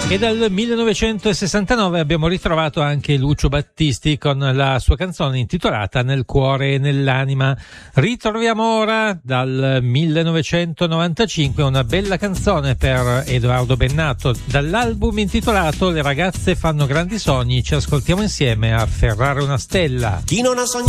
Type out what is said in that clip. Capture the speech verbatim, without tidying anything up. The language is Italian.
E dal millenovecentosessantanove abbiamo ritrovato anche Lucio Battisti con la sua canzone intitolata Nel cuore e nell'anima. Ritroviamo ora dal millenovecentonovantacinque una bella canzone per Edoardo Bennato dall'album intitolato Le ragazze fanno grandi sogni. Ci ascoltiamo insieme a Afferrare una stella. Chi non ha sogni